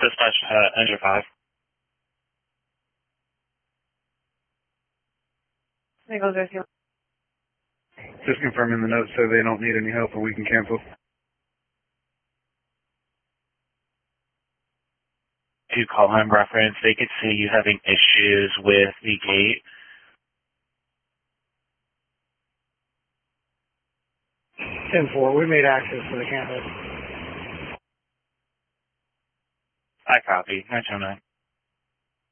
Dispatch, engine 5. Nichols Rescue. Just confirming the notes so they don't need any help and we can cancel. To call home reference, they could see you having issues with the gate. 10-4, we made access to the campus. I copy. 929.